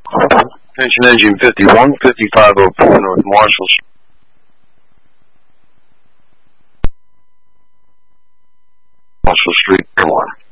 Attention engine 51, 5504 North Marshall Street, 1.